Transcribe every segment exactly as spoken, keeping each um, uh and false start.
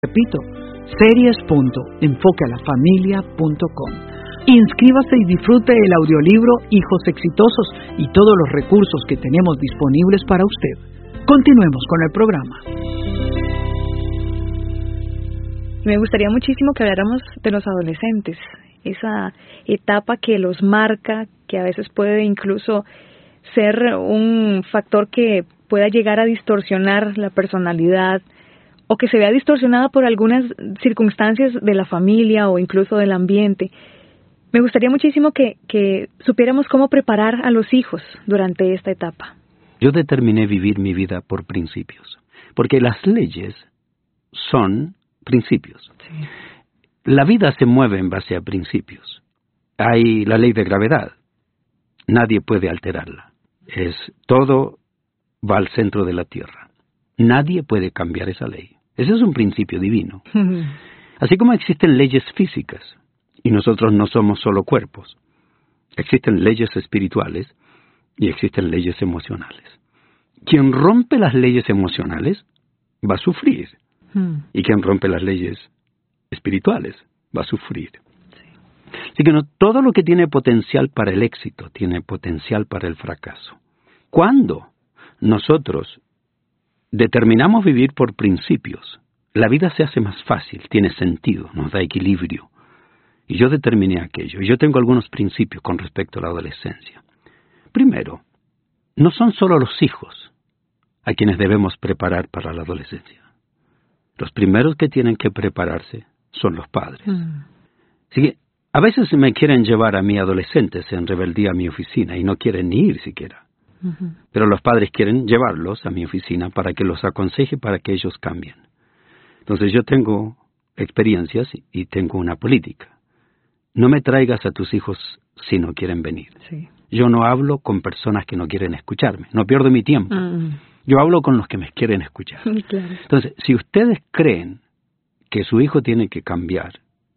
Repito, series punto enfoque a la familia punto com. Inscríbase y disfrute el audiolibro Hijos Exitosos y todos los recursos que tenemos disponibles para usted. Continuemos con el programa. Me gustaría muchísimo que habláramos de los adolescentes, esa etapa que los marca, que a veces puede incluso ser un factor que pueda llegar a distorsionar la personalidad, o que se vea distorsionada por algunas circunstancias de la familia o incluso del ambiente. Me gustaría muchísimo que, que supiéramos cómo preparar a los hijos durante esta etapa. Yo determiné vivir mi vida por principios, porque las leyes son principios. Sí. La vida se mueve en base a principios. Hay la ley de gravedad. Nadie puede alterarla. Es todo va al centro de la Tierra. Nadie puede cambiar esa ley. Ese es un principio divino. Así como existen leyes físicas, y nosotros no somos solo cuerpos, existen leyes espirituales y existen leyes emocionales. Quien rompe las leyes emocionales va a sufrir, y quien rompe las leyes espirituales va a sufrir. Sí. Así que no, todo lo que tiene potencial para el éxito tiene potencial para el fracaso. Cuando nosotros determinamos vivir por principios, la vida se hace más fácil, tiene sentido, nos da equilibrio. Y yo determiné aquello. Y yo tengo algunos principios con respecto a la adolescencia. Primero, no son solo los hijos a quienes debemos preparar para la adolescencia. Los primeros que tienen que prepararse son los padres. Mm. Así que a veces me quieren llevar a mí adolescentes en rebeldía a mi oficina y no quieren ni ir siquiera. Uh-huh. Pero los padres quieren llevarlos a mi oficina para que los aconseje, para que ellos cambien. Entonces yo tengo experiencias y tengo una política. No me traigas a tus hijos si no quieren venir. Sí. Yo no hablo con personas que no quieren escucharme. No pierdo mi tiempo. Uh-huh. Yo hablo con los que me quieren escuchar. Claro. Entonces, si ustedes creen que su hijo tiene que cambiar,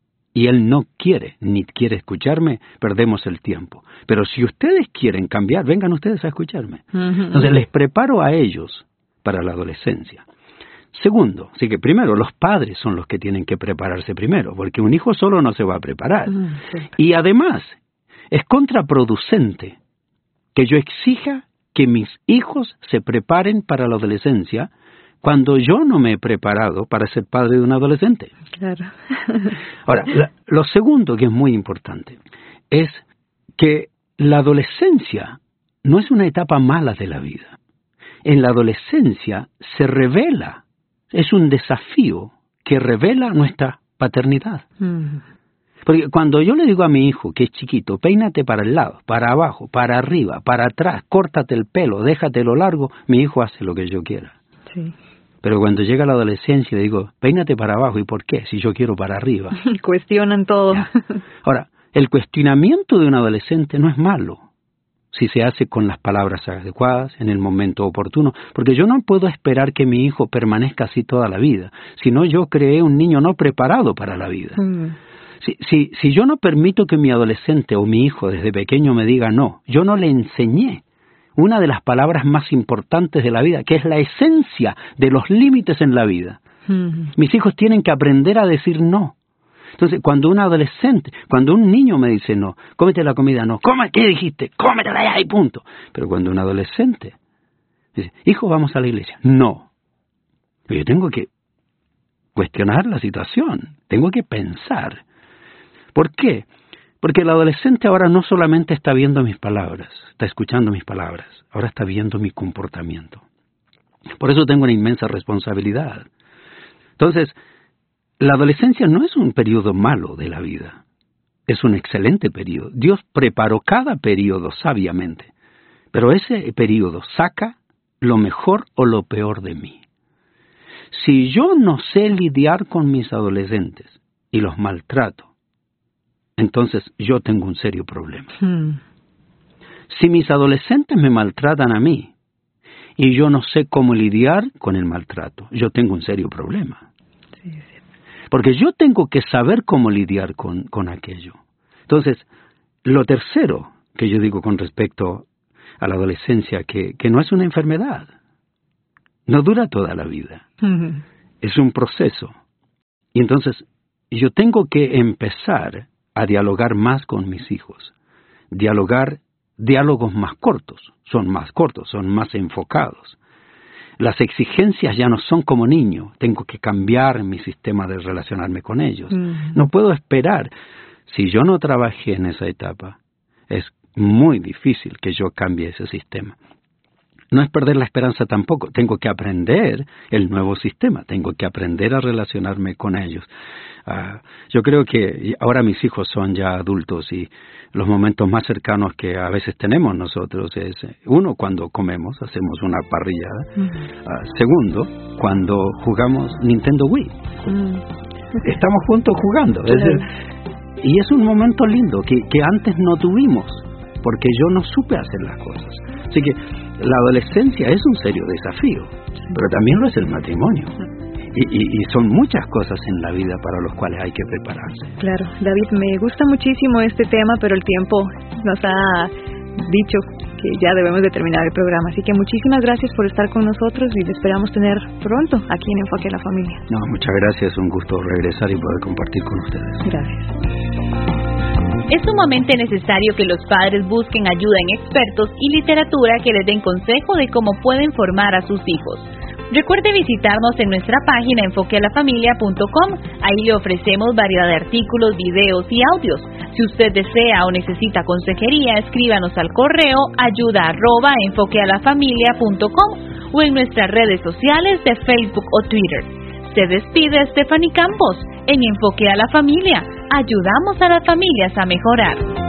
y él no quiere, ni quiere escucharme, perdemos el tiempo. Pero si ustedes quieren cambiar, vengan ustedes a escucharme. Uh-huh. Entonces les preparo a ellos para la adolescencia. Segundo, así que primero, los padres son los que tienen que prepararse primero, porque un hijo solo no se va a preparar. Uh-huh. Y además, es contraproducente que yo exija que mis hijos se preparen para la adolescencia cuando yo no me he preparado para ser padre de un adolescente. Claro. Ahora, la, lo segundo que es muy importante es que la adolescencia no es una etapa mala de la vida. En la adolescencia se revela, es un desafío que revela nuestra paternidad. Mm. Porque cuando yo le digo a mi hijo que es chiquito, peínate para el lado, para abajo, para arriba, para atrás, córtate el pelo, déjatelo largo, mi hijo hace lo que yo quiera. Sí. Pero cuando llega la adolescencia le digo, peínate para abajo, ¿y por qué? Si yo quiero para arriba. Cuestionan todo. Ya. Ahora, el cuestionamiento de un adolescente no es malo, si se hace con las palabras adecuadas, en el momento oportuno, porque yo no puedo esperar que mi hijo permanezca así toda la vida, sino yo creé un niño no preparado para la vida. Mm. Si, si, si yo no permito que mi adolescente o mi hijo desde pequeño me diga no, yo no le enseñé una de las palabras más importantes de la vida, que es la esencia de los límites en la vida. Uh-huh. Mis hijos tienen que aprender a decir no. Entonces, cuando un adolescente, cuando un niño me dice no, cómete la comida, no, ¿cómo? ¿Qué dijiste? Cómetela ya y punto. Pero cuando un adolescente dice, hijo, vamos a la iglesia, no. Yo tengo que cuestionar la situación, tengo que pensar. ¿Por qué? Porque el adolescente ahora no solamente está viendo mis palabras, está escuchando mis palabras, ahora está viendo mi comportamiento. Por eso tengo una inmensa responsabilidad. Entonces, la adolescencia no es un periodo malo de la vida, es un excelente periodo. Dios preparó cada periodo sabiamente, pero ese periodo saca lo mejor o lo peor de mí. Si yo no sé lidiar con mis adolescentes y los maltrato, entonces yo tengo un serio problema. Hmm. Si mis adolescentes me maltratan a mí y yo no sé cómo lidiar con el maltrato, yo tengo un serio problema. Sí, sí. Porque yo tengo que saber cómo lidiar con, con aquello. Entonces, lo tercero que yo digo con respecto a la adolescencia, que, que no es una enfermedad, no dura toda la vida. Uh-huh. Es un proceso. Y entonces yo tengo que empezar a dialogar más con mis hijos. Dialogar, diálogos más cortos, son más cortos, son más enfocados. Las exigencias ya no son como niño, tengo que cambiar mi sistema de relacionarme con ellos. Mm. No puedo esperar. Si yo no trabajé en esa etapa, es muy difícil que yo cambie ese sistema. No es perder la esperanza tampoco, tengo que aprender el nuevo sistema, tengo que aprender a relacionarme con ellos. Uh, yo creo que ahora mis hijos son ya adultos y los momentos más cercanos que a veces tenemos nosotros es, uno, cuando comemos, hacemos una parrillada. Uh-huh. Uh, segundo, cuando jugamos Nintendo Wii. Uh-huh. Estamos juntos jugando. Uh-huh. Es decir, y es un momento lindo que, que antes no tuvimos, porque yo no supe hacer las cosas. Así que la adolescencia es un serio desafío, sí. pero también lo es el matrimonio. Y, y, y son muchas cosas en la vida para los cuales hay que prepararse. Claro, David, me gusta muchísimo este tema, pero el tiempo nos ha dicho que ya debemos de terminar el programa. Así que muchísimas gracias por estar con nosotros y le esperamos tener pronto aquí en Enfoque a la Familia. No, muchas gracias, un gusto regresar y poder compartir con ustedes. Gracias. Es sumamente necesario que los padres busquen ayuda en expertos y literatura que les den consejo de cómo pueden formar a sus hijos. Recuerde visitarnos en nuestra página enfoque a la familia punto com. Ahí le ofrecemos variedad de artículos, videos y audios. Si usted desea o necesita consejería, escríbanos al correo ayuda arroba enfoque a la familia punto com o en nuestras redes sociales de Facebook o Twitter. Se despide Stephanie Campos en Enfoque a la Familia. Ayudamos a las familias a mejorar.